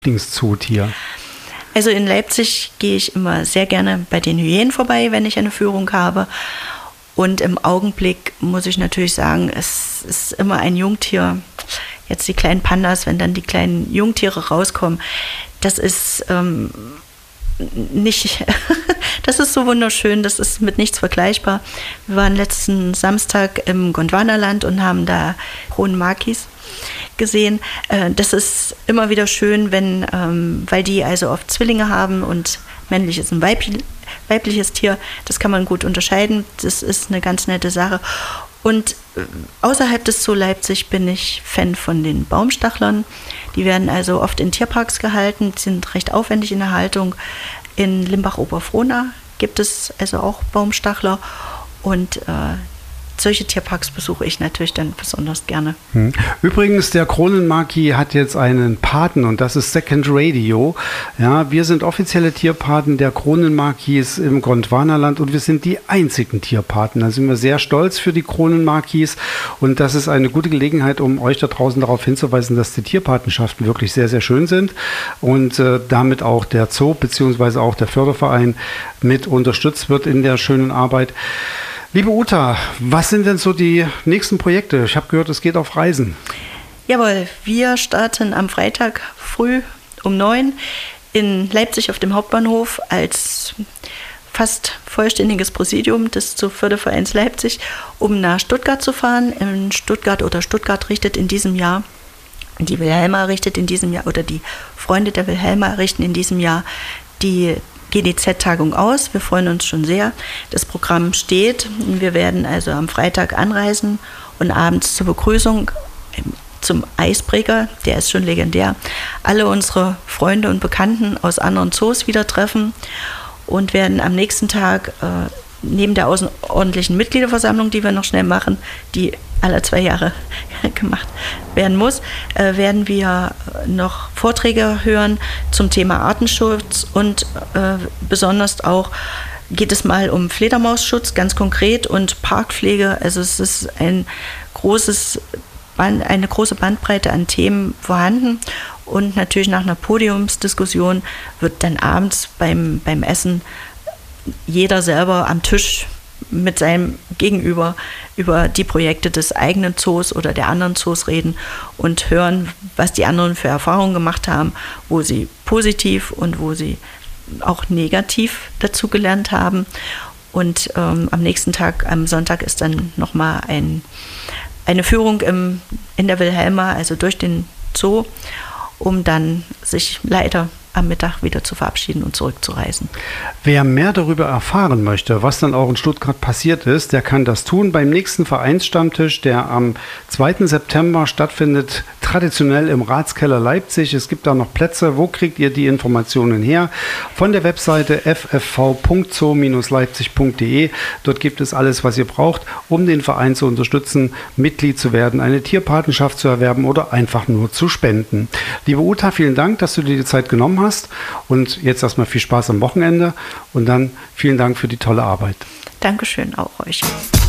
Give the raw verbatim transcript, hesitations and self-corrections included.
Lieblingszootier? Also in Leipzig gehe ich immer sehr gerne bei den Hyänen vorbei, wenn ich eine Führung habe. Und im Augenblick muss ich natürlich sagen, es ist immer ein Jungtier. Jetzt die kleinen Pandas, wenn dann die kleinen Jungtiere rauskommen, das ist ähm, nicht, das ist so wunderschön, das ist mit nichts vergleichbar. Wir waren letzten Samstag im Gondwanaland und haben da Kronenmakis gesehen. Das ist immer wieder schön, wenn, weil die also oft Zwillinge haben und männlich ist ein Weibchen, weibliches Tier. Das kann man gut unterscheiden. Das ist eine ganz nette Sache. Und außerhalb des Zoo Leipzig bin ich Fan von den Baumstachlern. Die werden also oft in Tierparks gehalten, sind recht aufwendig in der Haltung. In Limbach-Oberfrohna gibt es also auch Baumstachler und äh, solche Tierparks besuche ich natürlich dann besonders gerne. Übrigens, der Kronenmaki hat jetzt einen Paten und das ist Second Radio. Ja, wir sind offizielle Tierpaten der Kronenmakis im Gondwanaland und wir sind die einzigen Tierpaten. Da sind wir sehr stolz für die Kronenmakis und das ist eine gute Gelegenheit, um euch da draußen darauf hinzuweisen, dass die Tierpatenschaften wirklich sehr, sehr schön sind und äh, damit auch der Zoo bzw. auch der Förderverein mit unterstützt wird in der schönen Arbeit. Liebe Uta, was sind denn so die nächsten Projekte? Ich habe gehört, es geht auf Reisen. Jawohl, wir starten am Freitag früh um neun in Leipzig auf dem Hauptbahnhof als fast vollständiges Präsidium des Zoofördervereins Leipzig, um nach Stuttgart zu fahren. In Stuttgart oder Stuttgart richtet in diesem Jahr, die Wilhelma richtet in diesem Jahr oder die Freunde der Wilhelma richten in diesem Jahr die G D Z-Tagung aus. Wir freuen uns schon sehr. Das Programm steht. Wir werden also am Freitag anreisen und abends zur Begrüßung zum Eisbrecher, der ist schon legendär, alle unsere Freunde und Bekannten aus anderen Zoos wieder treffen und werden am nächsten Tag äh, neben der außerordentlichen Mitgliederversammlung, die wir noch schnell machen, die alle zwei Jahre gemacht werden muss, äh, werden wir noch Vorträge hören zum Thema Artenschutz und äh, besonders auch geht es mal um Fledermausschutz, ganz konkret, und Parkpflege. Also es ist ein großes Band, eine große Bandbreite an Themen vorhanden und natürlich nach einer Podiumsdiskussion wird dann abends beim, beim Essen jeder selber am Tisch mit seinem Gegenüber über die Projekte des eigenen Zoos oder der anderen Zoos reden und hören, was die anderen für Erfahrungen gemacht haben, wo sie positiv und wo sie auch negativ dazu gelernt haben. Und ähm, am nächsten Tag, am Sonntag, ist dann nochmal ein, eine Führung im, in der Wilhelma, also durch den Zoo, um dann sich leider am Mittag wieder zu verabschieden und zurückzureisen. Wer mehr darüber erfahren möchte, was dann auch in Stuttgart passiert ist, der kann das tun beim nächsten Vereinsstammtisch, der am zweiten September stattfindet, traditionell im Ratskeller Leipzig. Es gibt da noch Plätze. Wo kriegt ihr die Informationen her? Von der Webseite f f v punkt zoo Bindestrich leipzig punkt de. Dort gibt es alles, was ihr braucht, um den Verein zu unterstützen, Mitglied zu werden, eine Tierpatenschaft zu erwerben oder einfach nur zu spenden. Liebe Uta, vielen Dank, dass du dir die Zeit genommen hast. hast. Und jetzt erstmal viel Spaß am Wochenende und dann vielen Dank für die tolle Arbeit. Dankeschön, auch euch.